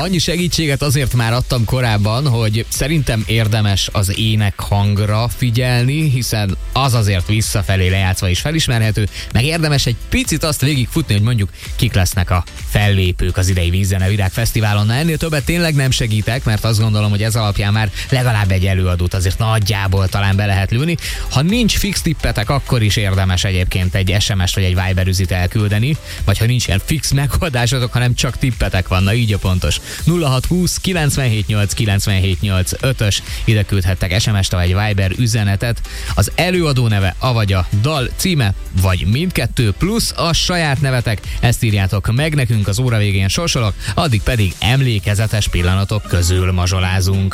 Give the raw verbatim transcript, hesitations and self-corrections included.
Annyi segítséget azért már adtam korábban, hogy szerintem érdemes az ének hangra figyelni, hiszen az azért visszafelé lejátszva is felismerhető, meg érdemes egy picit azt végigfutni, hogy mondjuk kik lesznek a fellépők az idei Vízzene Virágfesztiválon. Na ennél többet tényleg nem segítek, mert azt gondolom, hogy ez alapján már legalább egy előadót azért nagyjából talán be lehet lőni. Ha nincs fix tippetek, akkor is érdemes egyébként egy es em es vagy egy Viber üzit elküldeni, vagy ha nincs ilyen fix megoldásotok, hanem csak tippetek van, na így a pontos. nulla hat húsz kilencvenhét nyolc kilencvenhét nyolc ötös, ide küldhettek es em est vagy Viber üzenetet, az előadó neve, avagy a dal címe, vagy mindkettő, plusz a saját nevetek, ezt írjátok meg nekünk, az óra végén sorsolok, addig pedig emlékezetes pillanatok közül mazsolázunk.